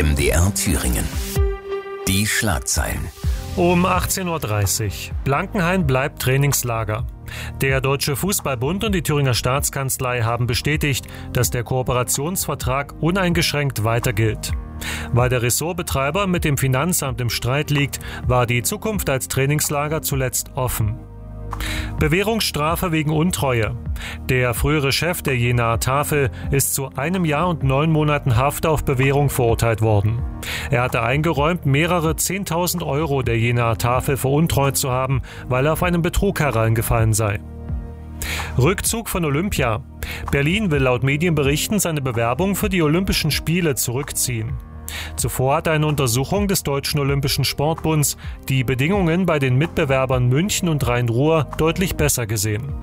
MDR Thüringen. Die Schlagzeilen. Um 18.30 Uhr. Blankenhain bleibt Trainingslager. Der Deutsche Fußballbund und die Thüringer Staatskanzlei haben bestätigt, dass der Kooperationsvertrag uneingeschränkt weiter gilt. Weil der Ressortbetreiber mit dem Finanzamt im Streit liegt, war die Zukunft als Trainingslager zuletzt offen. Bewährungsstrafe wegen Untreue. Der frühere Chef der Jenaer Tafel ist zu 1 Jahr und 9 Monaten Haft auf Bewährung verurteilt worden. Er hatte eingeräumt, mehrere 10.000 Euro der Jenaer Tafel veruntreut zu haben, weil er auf einen Betrug hereingefallen sei. Rückzug von Olympia. Berlin will laut Medienberichten seine Bewerbung für die Olympischen Spiele zurückziehen. Zuvor hat eine Untersuchung des Deutschen Olympischen Sportbunds die Bedingungen bei den Mitbewerbern München und Rhein-Ruhr deutlich besser gesehen.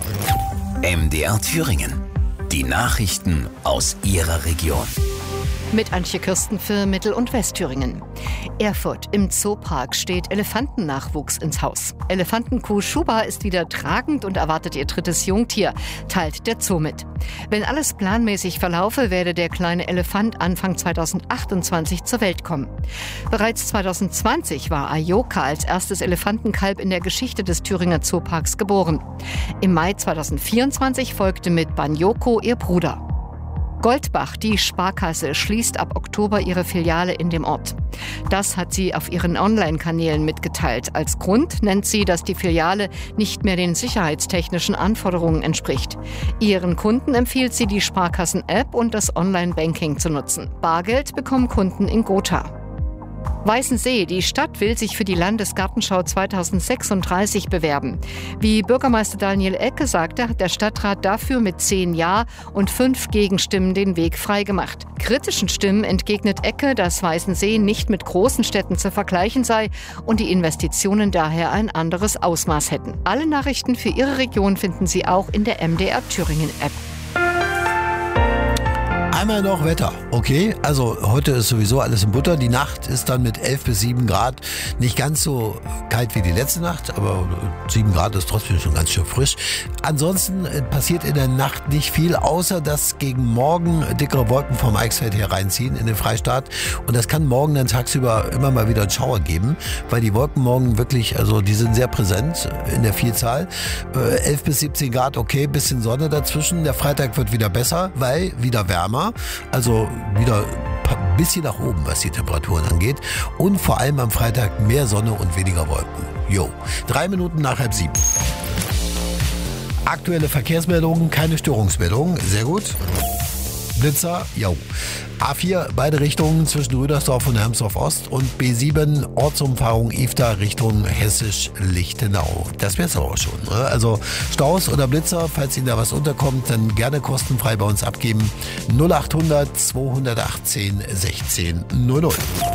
MDR Thüringen. Die Nachrichten aus Ihrer Region. Mit Antje Kirsten für Mittel- und Westthüringen. Erfurt im Zoopark steht Elefantennachwuchs ins Haus. Elefantenkuh Schuba ist wieder tragend und erwartet ihr 3. Jungtier, teilt der Zoo mit. Wenn alles planmäßig verlaufe, werde der kleine Elefant Anfang 2028 zur Welt kommen. Bereits 2020 war Ayoka als erstes Elefantenkalb in der Geschichte des Thüringer Zooparks geboren. Im Mai 2024 folgte mit Banyoko ihr Bruder. Goldbach, die Sparkasse, schließt ab Oktober ihre Filiale in dem Ort. Das hat sie auf ihren Online-Kanälen mitgeteilt. Als Grund nennt sie, dass die Filiale nicht mehr den sicherheitstechnischen Anforderungen entspricht. Ihren Kunden empfiehlt sie, die Sparkassen-App und das Online-Banking zu nutzen. Bargeld bekommen Kunden in Gotha. Weißensee, die Stadt will sich für die Landesgartenschau 2036 bewerben. Wie Bürgermeister Daniel Ecke sagte, hat der Stadtrat dafür mit 10 Ja- und 5 Gegenstimmen den Weg freigemacht. Kritischen Stimmen entgegnet Ecke, dass Weißensee nicht mit großen Städten zu vergleichen sei und die Investitionen daher ein anderes Ausmaß hätten. Alle Nachrichten für Ihre Region finden Sie auch in der MDR Thüringen App. Einmal noch Wetter, okay? Also heute ist sowieso alles in Butter. Die Nacht ist dann mit 11 bis 7 Grad nicht ganz so kalt wie die letzte Nacht, aber 7 Grad ist trotzdem schon ganz schön frisch. Ansonsten passiert in der Nacht nicht viel, außer dass gegen morgen dickere Wolken vom Eichsfeld hereinziehen in den Freistaat. Und das kann morgen dann tagsüber immer mal wieder einen Schauer geben, weil die Wolken morgen wirklich, also die sind sehr präsent in der Vielzahl. 11 bis 17 Grad, okay, bisschen Sonne dazwischen. Der Freitag wird wieder besser, weil wieder wärmer. Also wieder ein bisschen nach oben, was die Temperaturen angeht. Und vor allem am Freitag mehr Sonne und weniger Wolken. 3 Minuten nach 6:30. Aktuelle Verkehrsmeldungen, keine Störungsmeldungen. Sehr gut. Blitzer, A4, beide Richtungen zwischen Rüdersdorf und Hermsdorf Ost und B7, Ortsumfahrung Ifda Richtung Hessisch-Lichtenau. Das wär's aber auch schon. Ne? Also Staus oder Blitzer, falls Ihnen da was unterkommt, dann gerne kostenfrei bei uns abgeben. 0800 218 16 00.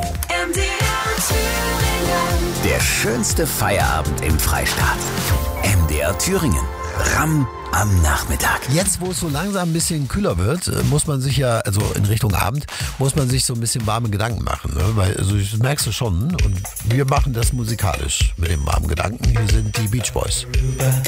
Der schönste Feierabend im Freistaat. MDR Thüringen. Ramm am Nachmittag. Jetzt, wo es so langsam ein bisschen kühler wird, muss man sich ja, also in Richtung Abend, muss man sich so ein bisschen warme Gedanken machen. Ne? Weil, also das merkst du schon. Und wir machen das musikalisch mit dem warmen Gedanken. Hier sind die Beach Boys.